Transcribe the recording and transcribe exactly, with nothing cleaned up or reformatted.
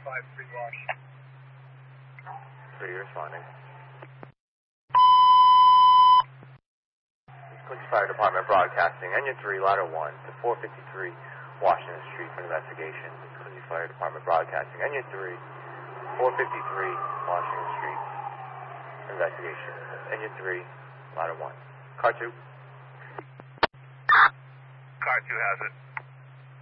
five three Washington. three responding. Quincy Fire Department broadcasting. Engine three, ladder one to four fifty-three Washington Street for investigation. Quincy Fire Department broadcasting. Engine three, four fifty-three Washington Street. Investigation. Engine three, ladder one. Car two. Car two has it.